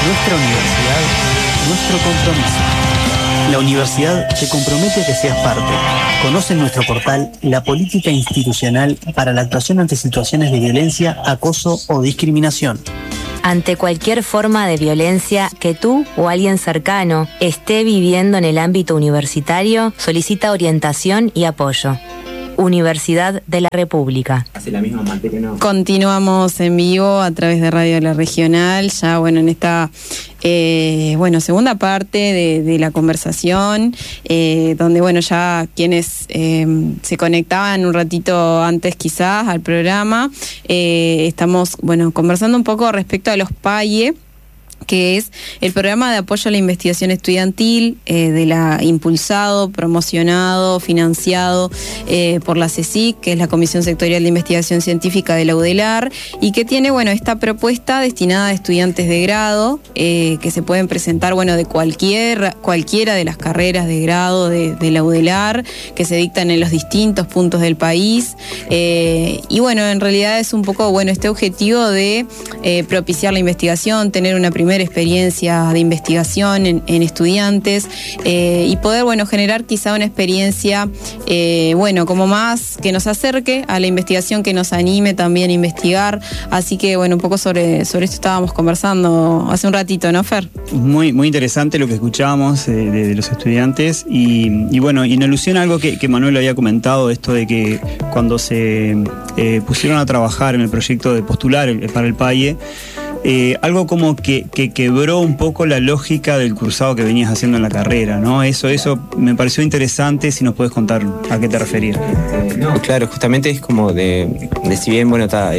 Nuestra universidad, nuestro compromiso. La universidad te compromete a que seas parte. Conoce en nuestro portal la política institucional para la actuación ante situaciones de violencia, acoso o discriminación. Ante cualquier forma de violencia que tú o alguien cercano esté viviendo en el ámbito universitario, solicita orientación y apoyo. Universidad de la República. Hace la misma materia, ¿no? Continuamos en vivo a través de Radio La Regional, ya en esta segunda parte de la conversación, donde ya quienes se conectaban un ratito antes quizás al programa, estamos conversando un poco respecto a los PAIE, que es el programa de apoyo a la investigación estudiantil, impulsado, promocionado, financiado por la CSIC, que es la Comisión Sectorial de Investigación Científica de la UDELAR, y que tiene esta propuesta destinada a estudiantes de grado, que se pueden presentar de cualquiera de las carreras de grado de la UDELAR, que se dictan en los distintos puntos del país, y en realidad es un poco este objetivo de propiciar la investigación, tener una primera experiencia de investigación en estudiantes, y poder generar quizá una experiencia como más que nos acerque a la investigación, que nos anime también a investigar. Así que un poco sobre esto estábamos conversando hace un ratito, ¿no, Fer? Muy interesante lo que escuchábamos de los estudiantes, y en alusión a algo que Manuel había comentado, esto de que cuando se pusieron a trabajar en el proyecto de postular para el PAIE, algo como que quebró un poco la lógica del cursado que venías haciendo en la carrera, ¿no? Eso me pareció interesante, si nos puedes contar a qué te referías. No, claro, justamente es como de si bien,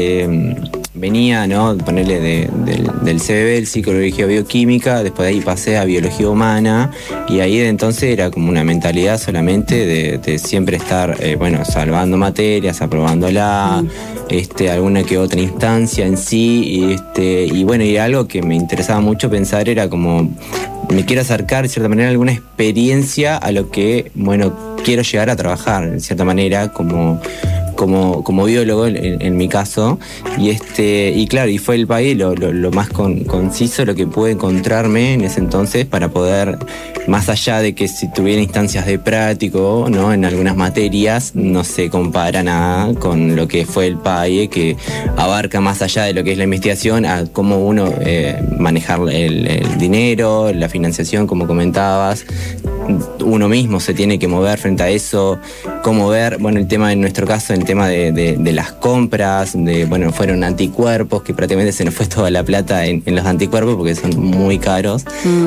venía, ¿no? Ponerle del CBB, el psicología bioquímica, después de ahí pasé a biología humana, y ahí de entonces era como una mentalidad solamente de siempre estar, salvando materias, aprobándola, alguna que otra instancia en sí, y algo que me interesaba mucho pensar era como, me quiero acercar de cierta manera a alguna experiencia a lo que, quiero llegar a trabajar, de cierta manera, como biólogo en mi caso, y claro, y fue el país lo más conciso, lo que pude encontrarme en ese entonces para poder, más allá de que si tuviera instancias de práctico, ¿no? En algunas materias no se compara nada con lo que fue el PAIE, que abarca más allá de lo que es la investigación, a cómo uno manejar el dinero, la financiación, como comentabas. Uno mismo se tiene que mover frente a eso, cómo ver, el tema en nuestro caso, el tema de las compras, fueron anticuerpos, que prácticamente se nos fue toda la plata en los anticuerpos porque son muy caros,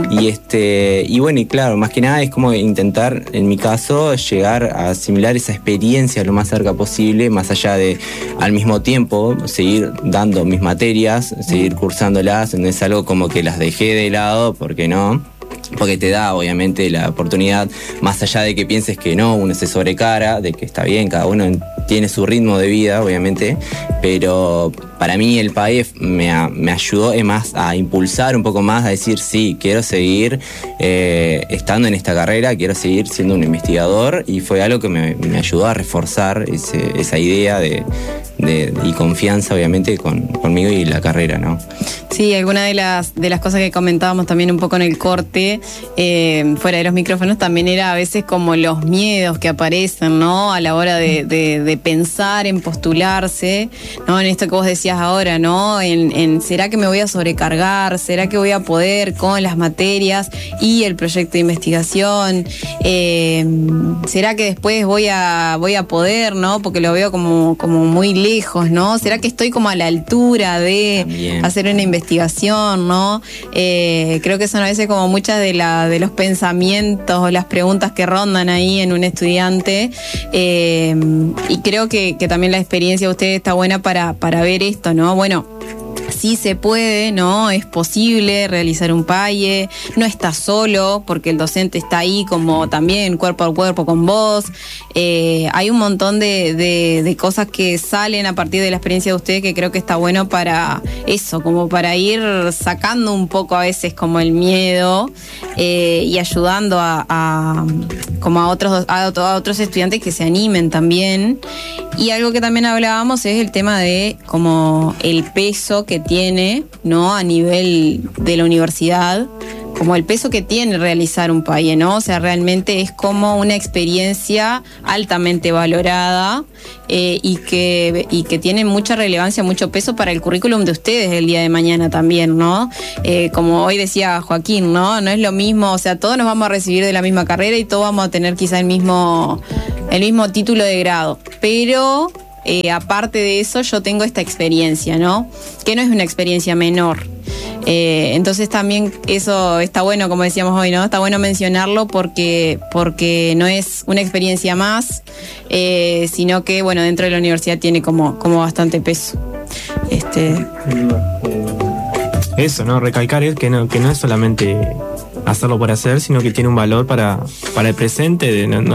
y claro, más que nada es como intentar, en mi caso, llegar a asimilar esa experiencia lo más cerca posible, más allá de, al mismo tiempo, seguir dando mis materias, seguir cursándolas, no es algo como que las dejé de lado, porque no, porque te da obviamente la oportunidad, más allá de que pienses que no, uno se sobrecara, de que está bien, cada uno tiene su ritmo de vida, obviamente, pero para mí el PAIE me ayudó más a impulsar un poco más, a decir, sí, quiero seguir estando en esta carrera, quiero seguir siendo un investigador, y fue algo que me ayudó a reforzar esa idea y confianza, obviamente, conmigo y la carrera, ¿no? Sí, alguna de las cosas que comentábamos también un poco en el corte, fuera de los micrófonos, también era a veces como los miedos que aparecen, ¿no? A la hora de pensar en postularse, ¿no? En esto que vos decías ahora, ¿no? En ¿será que me voy a sobrecargar? ¿Será que voy a poder con las materias y el proyecto de investigación? ¿Será que después voy a poder, ¿no? Porque lo veo como muy lejos, ¿no? ¿Será que estoy como a la altura de también hacer una investigación, ¿no? Creo que son a veces como muchas de los pensamientos o las preguntas que rondan ahí en un estudiante, y creo que también la experiencia de ustedes está buena para ver esto, ¿no? Sí se puede, ¿no? Es posible realizar un PAIE, no estás solo, porque el docente está ahí como también cuerpo a cuerpo con vos. Hay un montón de cosas que salen a partir de la experiencia de ustedes, que creo que está bueno para eso, como para ir sacando un poco a veces como el miedo, y ayudando a otros estudiantes que se animen también. Y algo que también hablábamos es el tema de como el peso que tiene, ¿no? A nivel de la universidad, como el peso que tiene realizar un PAIE, ¿no? O sea, realmente es como una experiencia altamente valorada y que tiene mucha relevancia, mucho peso para el currículum de ustedes el día de mañana también, ¿no? Como hoy decía Joaquín, ¿no? No es lo mismo, o sea, todos nos vamos a recibir de la misma carrera y todos vamos a tener quizá el mismo título de grado, pero aparte de eso yo tengo esta experiencia, ¿no? Que no es una experiencia menor. Entonces también eso está bueno, como decíamos hoy, ¿no? Está bueno mencionarlo porque no es una experiencia más, sino que, bueno, dentro de la universidad tiene como bastante peso. Eso, ¿no? Recalcar es que no es solamente hacerlo por hacer, sino que tiene un valor para el presente,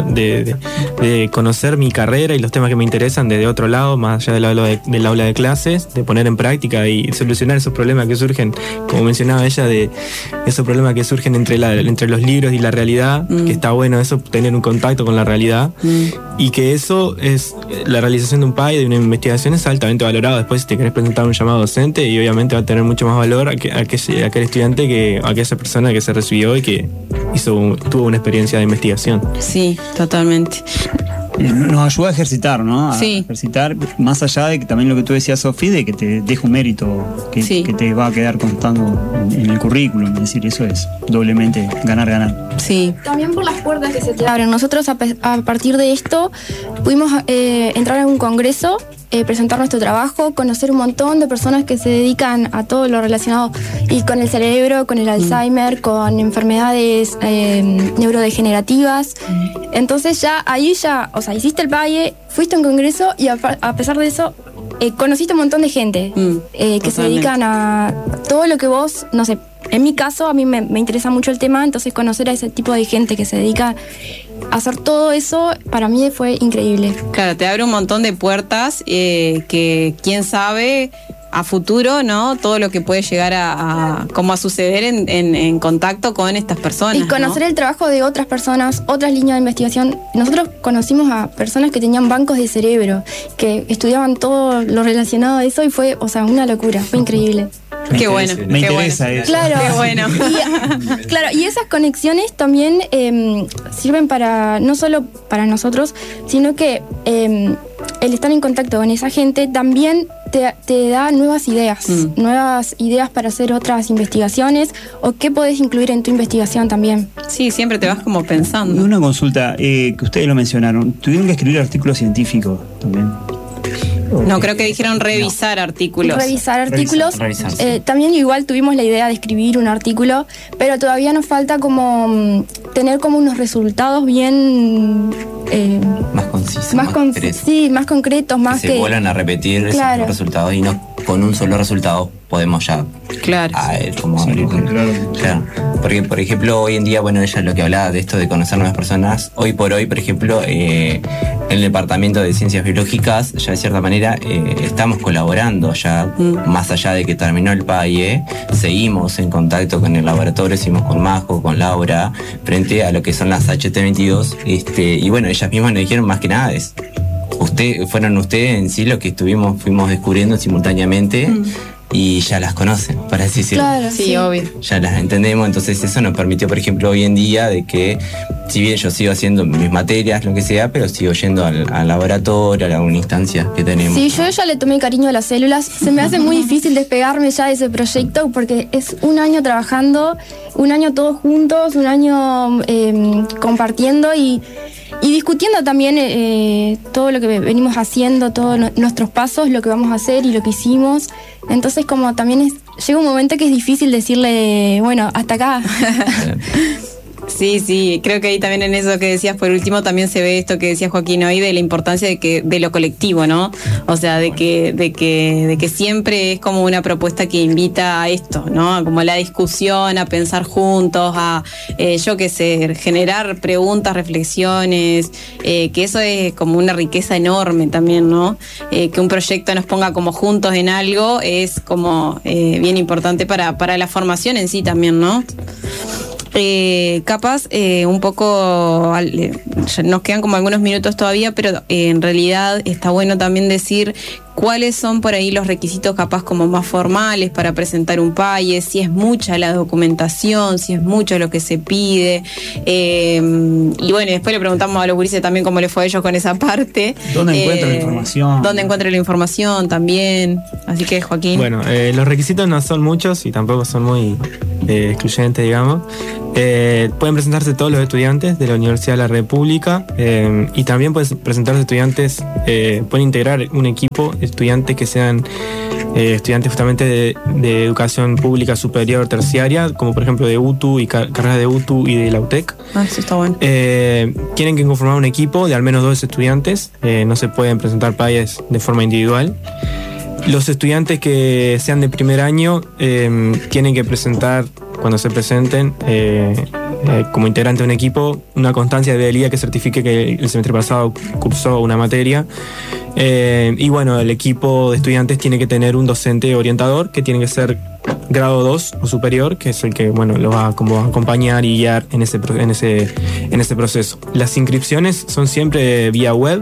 de conocer mi carrera y los temas que me interesan desde otro lado, más allá del aula de clases, de poner en práctica y solucionar esos problemas que surgen, como mencionaba ella, de esos problemas que surgen entre los libros y la realidad, que está bueno eso, tener un contacto con la realidad, y que eso es la realización de un PAI, de una investigación, es altamente valorado. Después, si te querés presentar un llamado docente, y obviamente va a tener mucho más valor aquel estudiante que aquella persona que se recibió y que tuvo una experiencia de investigación. Sí, totalmente. Nos ayuda a ejercitar, ¿no? Sí. Ejercitar, más allá de que también lo que tú decías, Sofi, de que te deja un mérito que te va a quedar constando en el currículum. Es decir, eso es doblemente ganar. Sí. También por las puertas que se te abren. Nosotros a partir de esto pudimos entrar en un congreso, presentar nuestro trabajo, conocer un montón de personas que se dedican a todo lo relacionado y con el cerebro, con el Alzheimer, con enfermedades neurodegenerativas. Entonces ahí o sea, hiciste el PAIE, fuiste a un congreso y a pesar de eso conociste un montón de gente que se dedican a todo lo que vos, no sé, en mi caso a mí me interesa mucho el tema, entonces conocer a ese tipo de gente que se dedica a hacer todo eso, para mí fue increíble. Claro, te abre un montón de puertas que quién sabe a futuro, ¿no? Todo lo que puede llegar a suceder en contacto con estas personas. Y conocer, ¿no?, el trabajo de otras personas, otras líneas de investigación. Nosotros conocimos a personas que tenían bancos de cerebro, que estudiaban todo lo relacionado a eso y fue, o sea, una locura, fue increíble. Qué bueno. Me interesa eso. Claro, qué bueno. Y esas conexiones también sirven no solo para nosotros, sino que el estar en contacto con esa gente también te da nuevas ideas para hacer otras investigaciones o qué podés incluir en tu investigación también. Sí, siempre te vas como pensando. Y una consulta, que ustedes lo mencionaron, tuvieron que escribir artículos científicos también. No, creo que dijeron revisar artículos. Revisar artículos. Revisar, sí. También igual tuvimos la idea de escribir un artículo, pero todavía nos falta como tener como unos resultados bien más concisos, más concretos, más que se vuelvan a repetir esos resultados y no con un solo resultado podemos ya abrir. Claro. Porque, por ejemplo, hoy en día, bueno, ella lo que hablaba de esto de conocer nuevas personas, hoy por hoy, por ejemplo, en el departamento de ciencias biológicas, ya de cierta manera estamos colaborando ya, más allá de que terminó el PAIE, seguimos en contacto con el laboratorio, seguimos con Majo, con Laura, frente a lo que son las HT22, y bueno, ellas mismas nos dijeron más que nada fueron ustedes en sí los que fuimos descubriendo simultáneamente. Y ya las conocen, para así decirlo. Claro, sí, obvio. Ya las entendemos, entonces eso nos permitió, por ejemplo, hoy en día de que, si bien yo sigo haciendo mis materias, lo que sea, pero sigo yendo al laboratorio, a alguna instancia que tenemos. Sí, yo ya le tomé cariño a las células. Se me hace muy difícil despegarme ya de ese proyecto porque es un año trabajando, un año todos juntos, un año compartiendo y discutiendo también todo lo que venimos haciendo, todos nuestros pasos, lo que vamos a hacer y lo que hicimos. Entonces como también llega un momento que es difícil decirle, bueno, hasta acá. Sí, creo que ahí también en eso que decías por último también se ve esto que decía Joaquín hoy de la importancia de lo colectivo, ¿no? O sea, de que siempre es como una propuesta que invita a esto, ¿no? Como la discusión, a pensar juntos, a generar preguntas, reflexiones, que eso es como una riqueza enorme también, ¿no? Que un proyecto nos ponga como juntos en algo es como bien importante para la formación en sí también, ¿no? Capaz un poco nos quedan como algunos minutos todavía, pero en realidad está bueno también decir cuáles son por ahí los requisitos capaz como más formales para presentar un PAYE, si es mucha la documentación, si es mucho lo que se pide. Y bueno, después le preguntamos a los gurises también cómo le fue a ellos con esa parte. ¿Dónde encuentran la información? ¿Dónde encuentran la información también? Así que, Joaquín. Bueno, los requisitos no son muchos y tampoco son muy excluyentes, digamos. Pueden presentarse todos los estudiantes de la Universidad de la República y también pueden presentarse estudiantes, pueden integrar un equipo de estudiantes que sean estudiantes justamente de educación pública superior terciaria, como por ejemplo de UTU y carreras de UTU y de la UTEC. Eso está bueno. Tienen que conformar un equipo de al menos 2 estudiantes, no se pueden presentar PAYEs de forma individual. Los estudiantes que sean de primer año tienen que presentar, cuando se presenten como integrante de un equipo, una constancia de fidelidad que certifique que el semestre pasado cursó una materia. Y bueno, el equipo de estudiantes tiene que tener un docente orientador que tiene que ser grado 2 o superior, que es el que lo va como a acompañar y guiar en ese proceso. Las inscripciones son siempre vía web.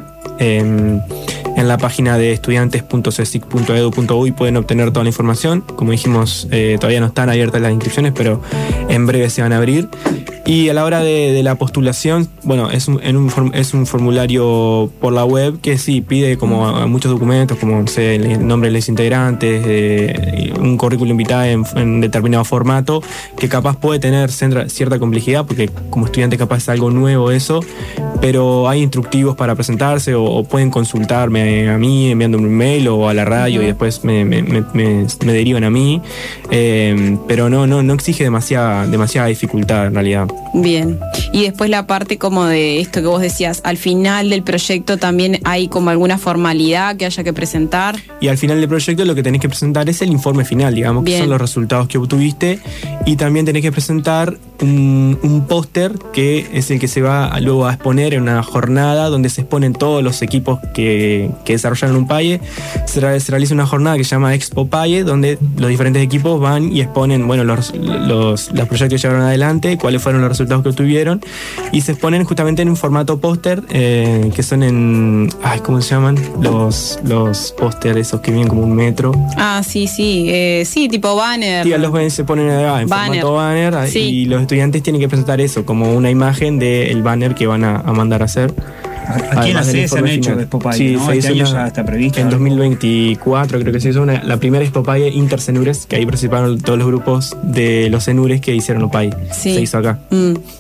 En la página de estudiantes.cesic.edu.uy pueden obtener toda la información. Como dijimos, todavía no están abiertas las inscripciones, pero en breve se van a abrir. Y a la hora de la postulación, bueno, es un formulario por la web que sí pide como muchos documentos, como el nombre de los integrantes, un currículum vitae en determinado formato, que capaz puede tener cierta complejidad, porque como estudiante capaz es algo nuevo eso, pero hay instructivos para presentarse o pueden consultarme a mí enviando un mail o a la radio y después me derivan a mí, pero no exige demasiada dificultad en realidad. Bien, y después la parte como de esto que vos decías, al final del proyecto también hay como alguna formalidad que haya que presentar. Y al final del proyecto lo que tenés que presentar es el informe final, digamos, que son los resultados que obtuviste, y también tenés que presentar un póster que es el que se va luego a exponer en una jornada donde se exponen todos los equipos que desarrollaron un PAYE. Se realiza una jornada que se llama Expo PAYE, donde los diferentes equipos van y exponen los proyectos que llevaron adelante, cuáles fueron los resultados que obtuvieron, y se exponen justamente en un formato póster, que son en... ¿cómo se llaman? Los pósteres esos que vienen como 1 metro. Sí, tipo banner. Sí, los se ponen en formato banner, sí. Y los estudiantes tienen que presentar eso como una imagen del banner que van a mandar a hacer. Aquí en la sede se han hecho de Expo PAYE, sí, ¿no? Este año ya está previsto. En 2024 creo que se hizo la primera Expo PAYE Intercenures, que ahí participaron todos los grupos de los cenures que hicieron un PAYE. Sí. Se hizo acá.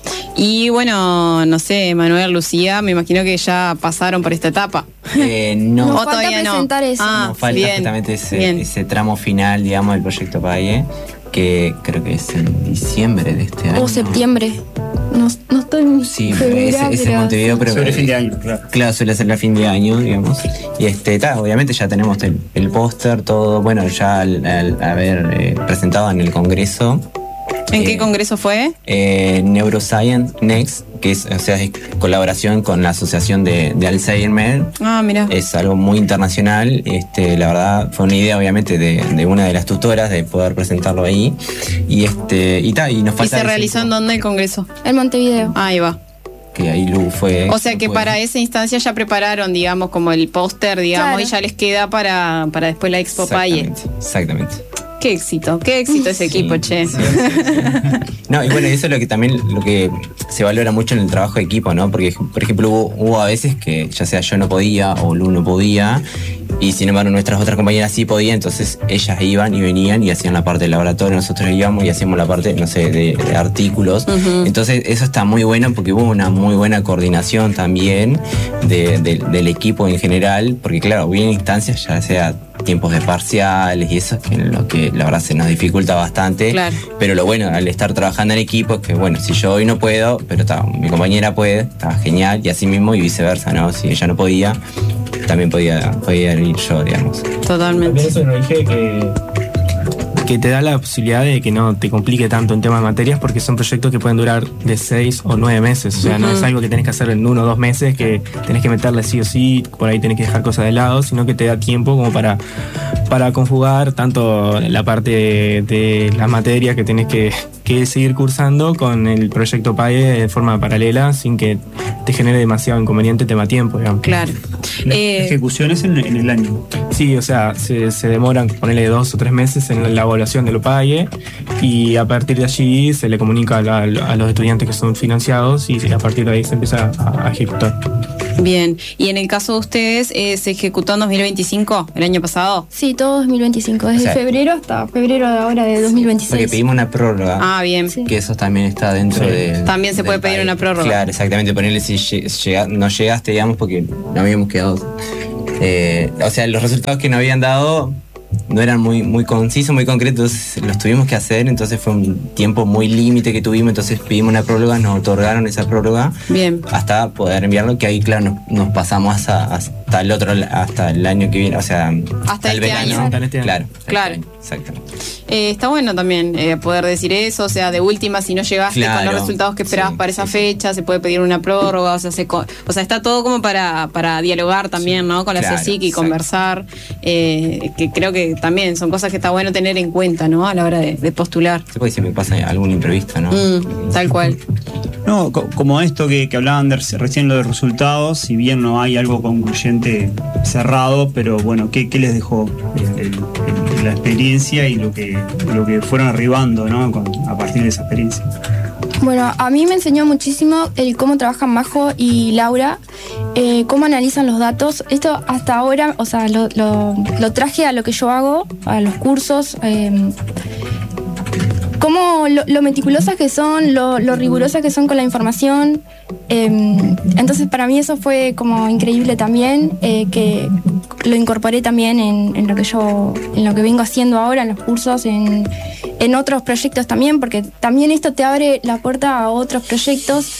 Y bueno, no sé, Manuel, Lucía, me imagino que ya pasaron por esta etapa. No, ¿O todavía no? Presentar eso. Nos falta justamente ese tramo final, digamos, del proyecto PAYE, que creo que es en diciembre de este año. O septiembre. No estoy muy segura. Sí, es en Montevideo, pero sobre fin de año, claro. Claro, suele ser la fin de año, digamos. Y obviamente ya tenemos el póster, todo, bueno, ya al haber presentado en el Congreso. ¿En qué congreso fue? Neuroscience Next, que es colaboración con la Asociación de Alzheimer. Mira. Es algo muy internacional. La verdad fue una idea obviamente de una de las tutoras de poder presentarlo ahí. Y nos falta. ¿Y se realizó en dónde el congreso? En Montevideo. Ahí va. Que ahí fue. O sea que para esa instancia ya prepararon, digamos, como el póster, digamos, claro. Y ya les queda para después la Expo PAYE. Exactamente. Qué éxito ese equipo, che. Sí. No, y bueno, eso es lo que se valora mucho en el trabajo de equipo, ¿no? Porque, por ejemplo, hubo a veces que ya sea yo no podía o Lu no podía, y sin embargo nuestras otras compañeras sí podían, entonces ellas iban y venían y hacían la parte del laboratorio, nosotros íbamos y hacíamos la parte, no sé, de artículos. Entonces eso está muy bueno porque hubo una muy buena coordinación también del equipo en general, porque claro, hubo instancias, ya sea tiempos de parciales y eso es que lo que la verdad se nos dificulta bastante. Claro. Pero lo bueno al estar trabajando en equipo es que bueno, si yo hoy no puedo, pero mi compañera puede, está genial, y así mismo y viceversa, ¿no? Si ella no podía, también podía ir yo, digamos. Totalmente. También eso no dije que te da la posibilidad de que no te complique tanto en temas de materias, porque son proyectos que pueden durar de 6 o 9 meses, o sea, no es algo que tenés que hacer en 1 o 2 meses, que tenés que meterle sí o sí, por ahí tenés que dejar cosas de lado, sino que te da tiempo como para para conjugar tanto la parte de las materias que tenés que seguir cursando con el proyecto PAE de forma paralela sin que te genere demasiado inconveniente tema tiempo, digamos. Claro. La ejecución es en el año. Sí, o sea, se demoran, ponerle 2 o 3 meses en la evaluación de lo PAE y a partir de allí se le comunica a los estudiantes que son financiados y a partir de ahí se empieza a ejecutar. Bien, y en el caso de ustedes, ¿se ejecutó en 2025, el año pasado? Sí, todo 2025, desde febrero hasta febrero de ahora de 2026. Porque pedimos una prórroga. Ah, bien. Sí. Que eso también está dentro de... También se puede pedir una prórroga. Claro, exactamente, ponerle si no llegaste, digamos, porque no habíamos quedado... o sea, los resultados que nos habían dado no eran muy concisos, muy concretos, los tuvimos que hacer, entonces fue un tiempo muy límite que tuvimos, entonces pedimos una prórroga, nos otorgaron esa prórroga. Bien. Hasta poder enviarlo, que ahí, claro, nos pasamos hasta el año que viene, o sea, hasta el verano. Hasta este año. Claro. Exactamente. Está bueno también poder decir eso, o sea, de última, si no llegaste con los resultados que esperabas para esa fecha, se puede pedir una prórroga, o sea, está todo como para dialogar también, ¿no? Con la CSIC y conversar, que creo que también son cosas que está bueno tener en cuenta, ¿no? A la hora de postular. Se puede siempre pasa algún imprevisto, ¿no? Tal cual. No, como esto que hablaban recién, lo de resultados, si bien no hay algo concluyente cerrado, pero bueno, ¿qué les dejó la experiencia y lo que fueron arribando, ¿no? A partir de esa experiencia? Bueno, a mí me enseñó muchísimo el cómo trabajan Majo y Laura, cómo analizan los datos. Esto hasta ahora, o sea, lo traje a lo que yo hago, a los cursos, cómo lo meticulosas que son, lo rigurosas que son con la información. Entonces para mí eso fue como increíble también, que lo incorporé también en lo que vengo haciendo ahora, en los cursos, en otros proyectos también, porque también esto te abre la puerta a otros proyectos.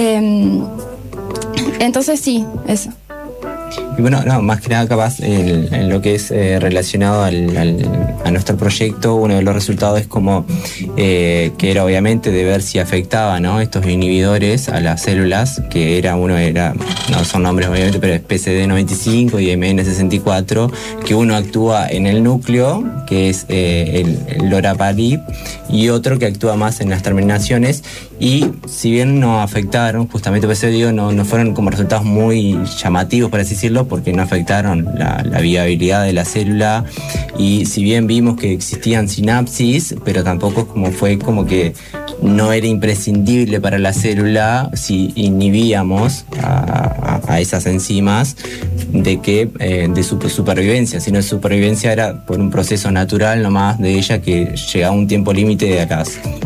Entonces sí, eso. Y bueno, no, más que nada capaz en lo que es relacionado a nuestro proyecto, uno de los resultados es como que era obviamente de ver si afectaba, ¿no? Estos inhibidores a las células, que no son nombres obviamente, pero es PCD95 y MN64, que uno actúa en el núcleo, que es el loraparib, y otro que actúa más en las terminaciones, y si bien no afectaron, justamente por eso digo, no fueron como resultados muy llamativos, por así decirlo, porque no afectaron la viabilidad de la célula, y si bien vimos que existían sinapsis, pero tampoco fue como que no era imprescindible para la célula si inhibíamos a esas enzimas de su supervivencia, sino su supervivencia era por un proceso natural nomás de ella, que llegaba a un tiempo límite de acá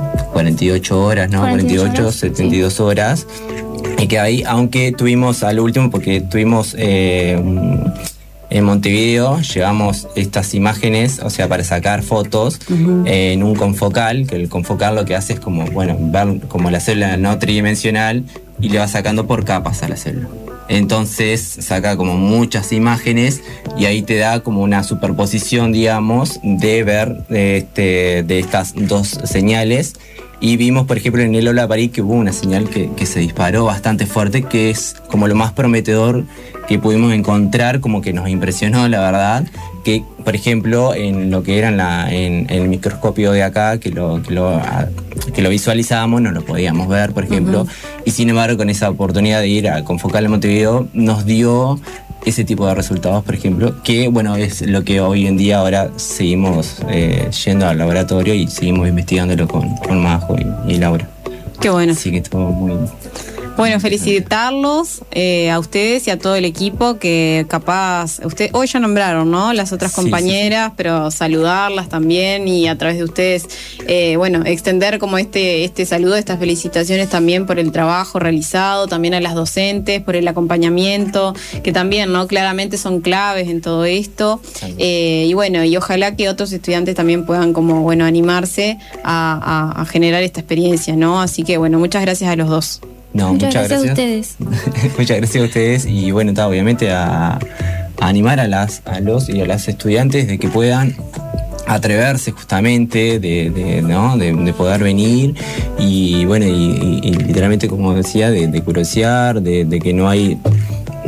48 horas, ¿no? 48, 72 horas. Y que ahí, aunque tuvimos al último, porque tuvimos en Montevideo, llevamos estas imágenes, o sea, para sacar fotos en un confocal, que el confocal lo que hace es ver como la célula no tridimensional y le va sacando por capas a la célula. Entonces saca como muchas imágenes y ahí te da como una superposición, digamos, de ver de estas dos señales. Y vimos, por ejemplo, en el olaparib que hubo una señal que se disparó bastante fuerte, que es como lo más prometedor que pudimos encontrar, como que nos impresionó, la verdad, que, por ejemplo, en lo que era en el microscopio de acá, que lo visualizábamos, no lo podíamos ver, por ejemplo, y sin embargo, con esa oportunidad de ir a Confocal en Montevideo, nos dio ese tipo de resultados, por ejemplo, que bueno, es lo que hoy en día ahora seguimos yendo al laboratorio y seguimos investigándolo con Majo y Laura. Qué bueno. Así que estuvo muy... Bueno, felicitarlos a ustedes y a todo el equipo, que capaz, hoy ya nombraron, ¿no? Las otras compañeras, sí. Pero saludarlas también y a través de ustedes, extender como este saludo, estas felicitaciones también por el trabajo realizado, también a las docentes, por el acompañamiento, que también, ¿no? Claramente son claves en todo esto. Y ojalá que otros estudiantes también puedan animarse a generar esta experiencia, ¿no? Así que, muchas gracias a los dos. No, muchas gracias a ustedes. Muchas gracias a ustedes y obviamente a animar a los y a las estudiantes de que puedan atreverse justamente de poder venir y literalmente, como decía, de curiosear, de que no hay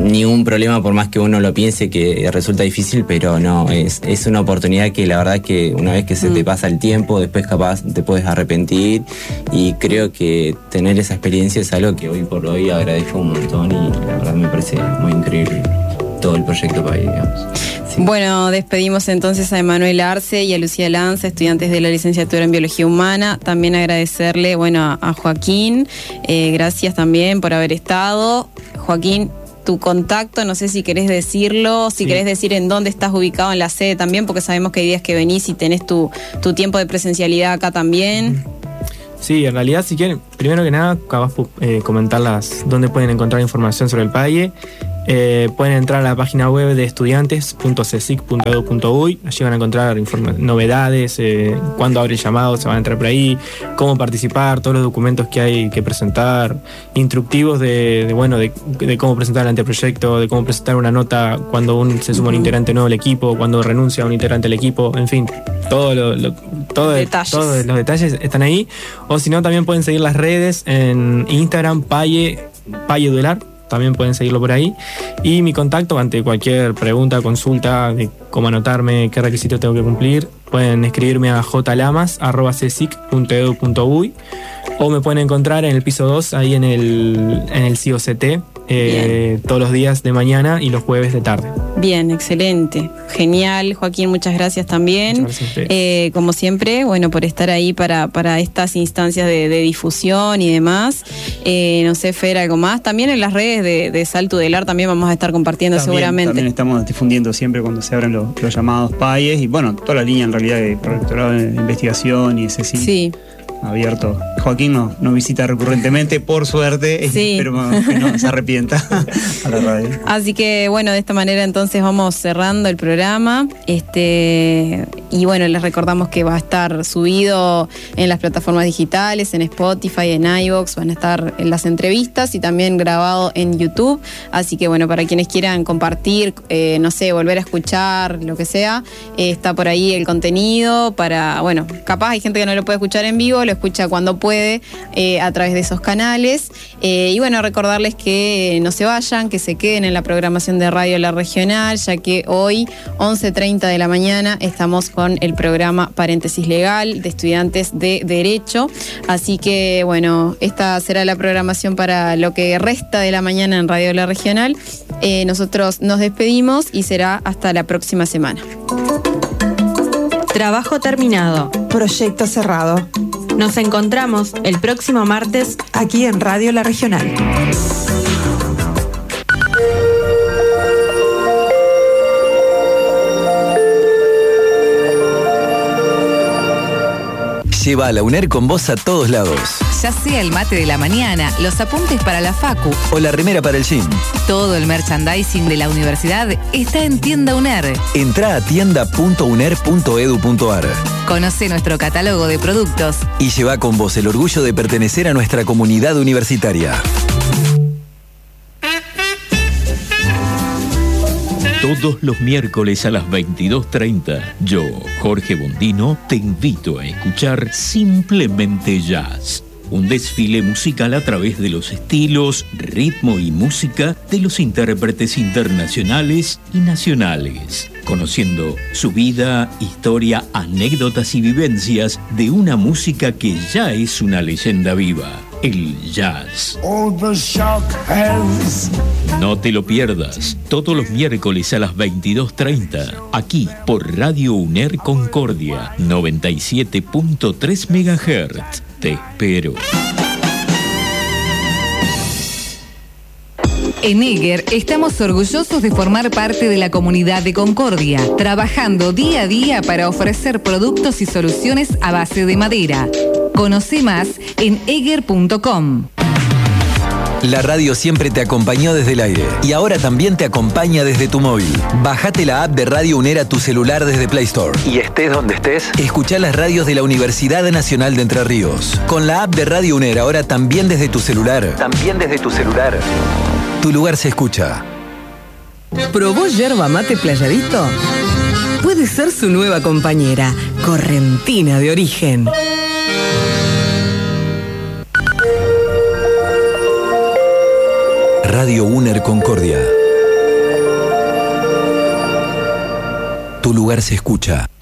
ningún problema, por más que uno lo piense que resulta difícil, pero no, es una oportunidad que la verdad que una vez que se te pasa el tiempo, después capaz te puedes arrepentir, y creo que tener esa experiencia es algo que hoy por hoy agradezco un montón, y la verdad me parece muy increíble todo el proyecto PAYE, digamos. Sí. Bueno, despedimos entonces a Emanuel Arce y a Lucía Lanza, estudiantes de la licenciatura en Biología Humana. También agradecerle, bueno, a Joaquín, gracias también por haber estado. Joaquín, tu contacto, no sé si querés decirlo, si querés decir en dónde estás ubicado en la sede también, porque sabemos que hay días que venís y tenés tu tiempo de presencialidad acá también. Sí, en realidad, si quieren, primero que nada, capaz comentarlas dónde pueden encontrar información sobre el PAYE. Pueden entrar a la página web de estudiantes.cesic.edu.uy. Allí van a encontrar novedades, cuándo abre el llamado, se van a entrar por ahí, cómo participar, todos los documentos que hay que presentar, instructivos de cómo presentar el anteproyecto, de cómo presentar una nota cuando se suma un integrante nuevo al equipo, cuando renuncia un integrante al equipo, en fin, todos los detalles están ahí. O si no, también pueden seguir las redes en Instagram, PAYE Duelar. También pueden seguirlo por ahí. Y mi contacto ante cualquier pregunta, consulta de cómo anotarme, qué requisitos tengo que cumplir, pueden escribirme a jlamas@cesic.edu.uy, o me pueden encontrar en el piso 2, ahí en el CIOCT, todos los días de mañana y los jueves de tarde. Bien, excelente. Genial, Joaquín, muchas gracias también. Muchas gracias a ustedes. Como siempre, bueno, por estar ahí para estas instancias de difusión y demás. No sé, Fer, algo más. También en las redes de Salto Delar también vamos a estar compartiendo seguramente. También estamos difundiendo siempre cuando se abren los llamados PAYES, y bueno, toda la línea en realidad de Rectorado de Investigación y ese sí. Abierto. Joaquín nos visita recurrentemente, por suerte, espero que no se arrepienta a la radio. Así que bueno, de esta manera entonces vamos cerrando el programa. Y bueno, les recordamos que va a estar subido en las plataformas digitales, en Spotify, en iVoox, van a estar en las entrevistas y también grabado en YouTube. Así que bueno, para quienes quieran compartir, no sé, volver a escuchar, lo que sea, está por ahí el contenido para, bueno, capaz hay gente que no lo puede escuchar en vivo, lo escucha cuando puede a través de esos canales. Y bueno, recordarles que no se vayan, que se queden en la programación de Radio La Regional, ya que hoy, 11:30 de la mañana, estamos con el programa Paréntesis Legal de estudiantes de Derecho. Así que bueno, esta será la programación para lo que resta de la mañana en Radio La Regional. Nosotros nos despedimos y será hasta la próxima semana. Trabajo terminado. Proyecto cerrado. Nos encontramos el próximo martes aquí en Radio La Regional. Lleva a la UNER con vos a todos lados. Ya sea el mate de la mañana, los apuntes para la facu o la remera para el gym. Todo el merchandising de la universidad está en Tienda UNER. Entrá a tienda.uner.edu.ar. Conoce nuestro catálogo de productos y lleva con vos el orgullo de pertenecer a nuestra comunidad universitaria. Todos los miércoles a las 22:30, yo, Jorge Bondino, te invito a escuchar Simplemente Jazz. Un desfile musical a través de los estilos, ritmo y música de los intérpretes internacionales y nacionales. Conociendo su vida, historia, anécdotas y vivencias de una música que ya es una leyenda viva, el jazz. No te lo pierdas, todos los miércoles a las 22:30, aquí por Radio UNER Concordia, 97.3 MHz. Te espero. En EGER estamos orgullosos de formar parte de la comunidad de Concordia, trabajando día a día para ofrecer productos y soluciones a base de madera. Conoce más en eger.com. La radio siempre te acompañó desde el aire y ahora también te acompaña desde tu móvil. Bájate la app de Radio UNER a tu celular desde Play Store. Y estés donde estés, escuchá las radios de la Universidad Nacional de Entre Ríos. Con la app de Radio UNER ahora también desde tu celular. Tu lugar se escucha. ¿Probó yerba mate Playadito? Puede ser su nueva compañera, correntina de origen. Radio UNER Concordia Tu lugar se escucha.